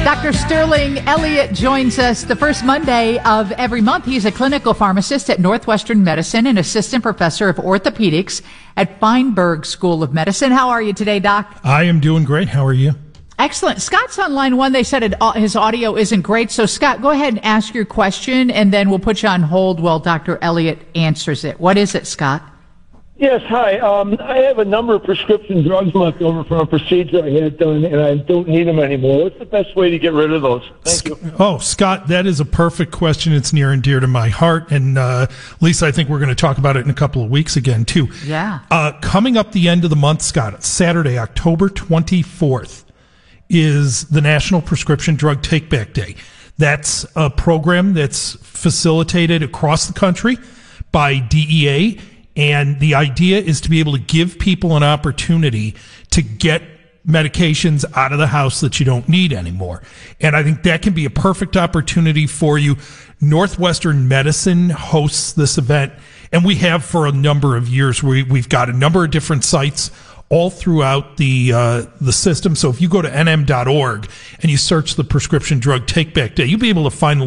Dr. Sterling Elliott joins us the first Monday of every month. He's a clinical pharmacist at Northwestern Medicine and assistant professor of orthopedics at Feinberg School of Medicine. How are you today, Doc? I am doing great. How are you? Excellent. Scott's on line one. They said his audio isn't great. So, Scott, go ahead and ask your question, and then we'll put you on hold while Dr. Elliott answers it. What is it, Scott? Yes, hi. I have a number of prescription drugs left over from a procedure I had done, and I don't need them anymore. What's the best way to get rid of those? Thank you. Oh, Scott, that is a perfect question. It's near and dear to my heart. And Lisa, I think we're going to talk about it in a couple of weeks again, too. Yeah. Coming up the end of the month, Scott, Saturday, October 24th, is the National Prescription Drug Take-Back Day. That's a program that's facilitated across the country by DEA. And the idea is to be able to give people an opportunity to get medications out of the house that you don't need anymore. And I think that can be a perfect opportunity for you. Northwestern Medicine hosts this event, and we have for a number of years. We've got a number of different sites all throughout the system. So if you go to nm.org and you search the Prescription Drug Take Back Day, you'll be able to find